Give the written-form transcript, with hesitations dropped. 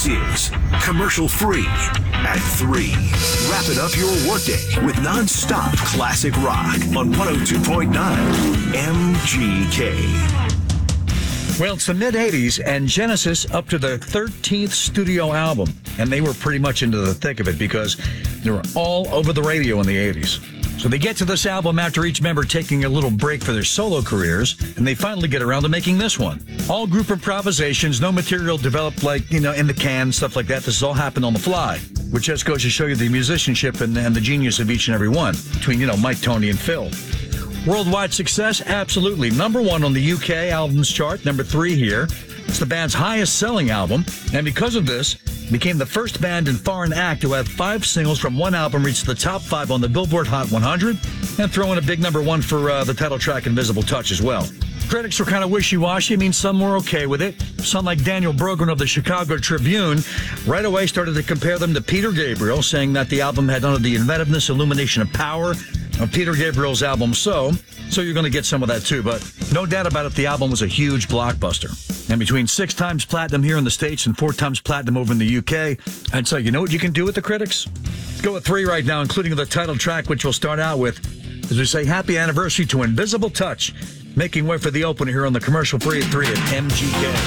This is Commercial Free at 3. Wrapping up your workday with non-stop classic rock on 102.9 MGK. Well, it's the mid-'80s, and Genesis up to their 13th studio album. And they were pretty much into the thick of it because they were all over the radio in the 80s. So they get to this album after each member taking a little break for their solo careers, and they finally get around to making this one. All group improvisations, no material developed like, in the can, stuff like that. This has all happened on the fly, which just goes to show you the musicianship and the genius of each and every one between, Mike, Tony, and Phil. Worldwide success? Absolutely. Number 1 on the UK albums chart, number 3 here. It's the band's highest selling album, and because of this, became the first band in foreign act to have 5 singles from one album reach the top 5 on the Billboard Hot 100, and throw in a big number 1 for the title track Invisible Touch as well. Critics were kind of wishy-washy. Some were okay with it. Some, like Daniel Brogan of the Chicago Tribune, right away started to compare them to Peter Gabriel, saying that the album had none of the inventiveness, illumination, and power of Peter Gabriel's album So you're going to get some of that too, but no doubt about it, the album was a huge blockbuster. And between 6 times platinum here in the States and 4 times platinum over in the UK, I'd say, you know what you can do with the critics? Go with 3 right now, including the title track, which we'll start out with, as we say happy anniversary to Invisible Touch, making way for the opener here on the Commercial Free at 3 at MGK.